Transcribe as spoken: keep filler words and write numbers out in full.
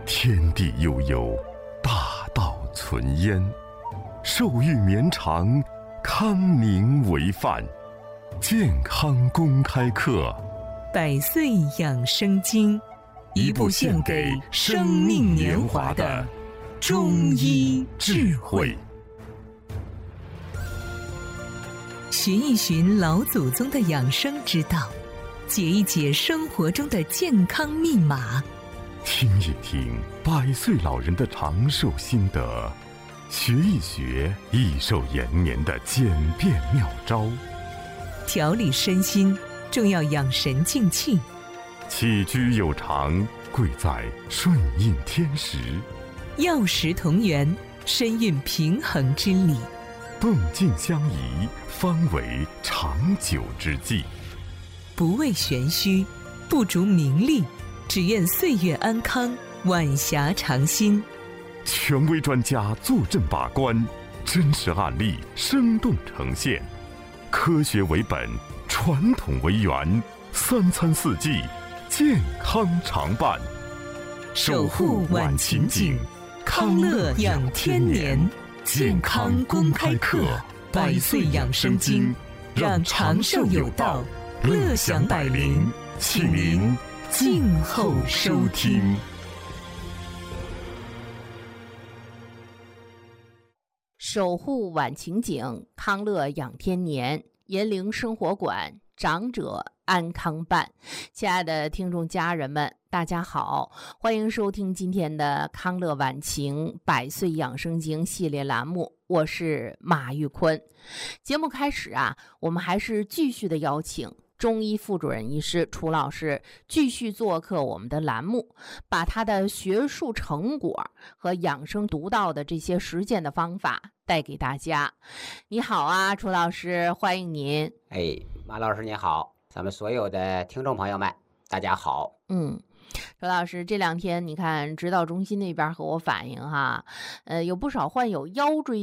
天地悠悠，大道存焉。寿育绵长，康宁为范。健康公开课， 百岁养生经，一部献给生命年华的中医智慧。寻一寻老祖宗的养生之道，解一解生活中的健康密码， 听一听百岁老人的长寿心得，学一学益寿延年的简便妙招。 调理身心，重要养神静气。 起居有常，贵在顺应天时。 药食同源，身运平衡之理。 动静相宜，方为长久之计。 不为玄虚，不逐名利，只愿岁月安康，晚霞长新。 权威专家坐镇把关，真实案例生动呈现。科学为本，传统为源，三餐四季，健康常伴。 守护晚晴景，康乐养天年。健康公开课，百岁养生经，让长寿有道，乐享百龄，请您静候收听。 守护晚晴景，康乐养天年，银陵生活馆，长者安康办。亲爱的听众家人们，大家好，欢迎收听今天的康乐晚晴百岁养生经系列栏目，我是马玉坤。节目开始啊，我们还是继续的邀请中医副主任医师楚老师继续做客我们的栏目，把他的学术成果和养生独到的这些实践的方法带给大家。你好啊，楚老师，欢迎您。 哎，马老师你好，咱们所有的听众朋友们大家好。 嗯，楚老师，这两天你看指导中心那边和我反映哈，呃，有不少患有腰椎